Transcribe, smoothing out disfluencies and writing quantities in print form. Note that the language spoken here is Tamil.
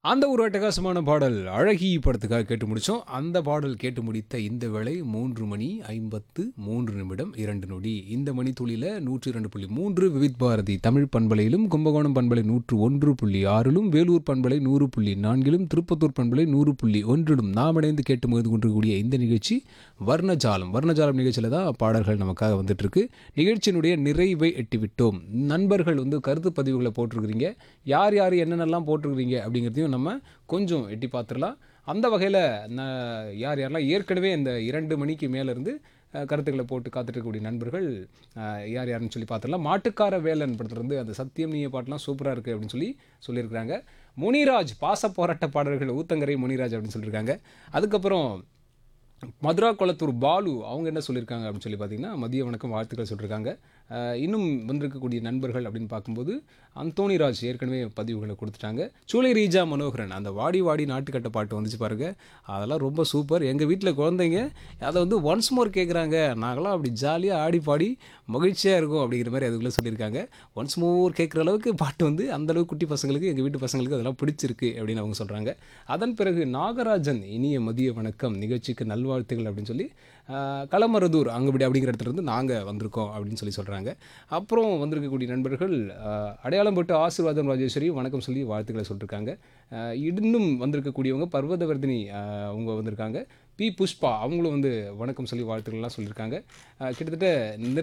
அந்த ஒரு அட்டகாசமான பாடல் அழகி படத்துக்காக கேட்டு முடித்தோம். அந்த பாடல் கேட்டு முடித்த இந்த வேளை 3 மணி 53 நிமிடம் 2 நொடி. இந்த மணித்துளியில் 102.3 விவித் பாரதி தமிழ் பண்பலையிலும், கும்பகோணம் பண்பலை 101.6லும், வேலூர் பண்பலை 100.4லும், திருப்பத்தூர் பண்பலை 100.1லும் நாம் இணைந்து கேட்டு மகிழ்ந்து கொண்டிருக்கக்கூடிய இந்த நிகழ்ச்சி வர்ணஜாலம். வர்ணஜாலம் நிகழ்ச்சியில் தான் பாடல்கள் நமக்காக வந்துட்டுருக்கு. நிகழ்ச்சியினுடைய நிறைவை எட்டிவிட்டோம். நண்பர்கள் கருத்து பதிவுகளை போட்டிருக்கிறீங்க. யார் யார் என்னென்னலாம் போட்டிருக்கிறீங்க அப்படிங்கிறதையும் நம்ம கொஞ்சம் எட்டி பார்த்துடலாம். அந்த வகையில் யார் யாரெல்லாம் ஏற்கனவே இந்த 2 மணிக்கு மேலேருந்து கருத்துக்களை போட்டு காத்துட்ருக்கக்கூடிய நண்பர்கள் யார் யாருன்னு சொல்லி பார்த்துடலாம். மாட்டுக்கார வேலன் படத்துலேருந்து அந்த சத்தியம் நீய பாட்டெலாம் சூப்பராக இருக்குது அப்படின்னு சொல்லியிருக்கிறாங்க. முனிராஜ் பாச போராட்ட பாடல்கள் ஊத்தங்கரை முனிராஜ் அப்படின்னு சொல்லியிருக்காங்க. அதுக்கப்புறம் மதுரா குளத்தூர் பாலு அவங்க என்ன சொல்லியிருக்காங்க அப்படின்னு சொல்லி பார்த்தீங்கன்னா, மதிய வணக்கம் வாழ்த்துக்கள் சொல்லியிருக்காங்க. இன்னும் வந்திருக்கக்கூடிய நண்பர்கள் அப்படின்னு பார்க்கும்போது அந்தோணிராஜ் ஏற்கனவே பதிவுகளை கொடுத்துட்டாங்க. சூளை ரீஜா மனோகரன் அந்த வாடி வாடி நாட்டுக்கட்ட பாட்டு வந்துச்சு பாருங்கள், அதெல்லாம் ரொம்ப சூப்பர். எங்கள் வீட்டில் குழந்தைங்க அதை ஒன்ஸ் மோர் கேட்குறாங்க, நாங்களாம் அப்படி ஜாலியாக ஆடி பாடி மகிழ்ச்சியாக இருக்கும் அப்படிங்கிற மாதிரி அதுக்குள்ளே சொல்லியிருக்காங்க. ஒன்ஸ் மோர் கேட்குற அளவுக்கு பாட்டு அந்தளவுக்கு குட்டி பசங்களுக்கு, எங்கள் வீட்டு பசங்களுக்கு அதெல்லாம் பிடிச்சிருக்கு அப்படின்னு அவங்க சொல்கிறாங்க. அதன் பிறகு நாகராஜன் இனிய மதிய வணக்கம் நிகழ்ச்சிக்கு நல்வாழ்த்துகள் அப்படின்னு சொல்லி களமருதூர் அப்படிங்கிற இடத்துல இருந்து நாங்கள் வந்திருக்கோம் அப்படின்னு சொல்கிறாங்க. அப்புறம் வந்திருக்கக்கூடிய நண்பர்கள் அடையாளம் போட்டு ஆசீர்வாதம் ராஜேஸ்வரி வணக்கம் சொல்லி வாழ்த்துக்களை சொல்லியிருக்காங்க. இன்னும் வந்திருக்கக்கூடியவங்க பர்வதவர்தினி அவங்க வந்திருக்காங்க. பி புஷ்பா அவங்களும் வணக்கம் சொல்லி வாழ்த்துக்கள்லாம் சொல்லியிருக்காங்க. கிட்டத்தட்ட